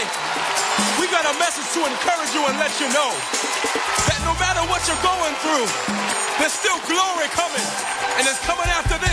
today, we got a message to encourage you and let you know that no matter what you're going through, there's still glory coming, and it's coming after this.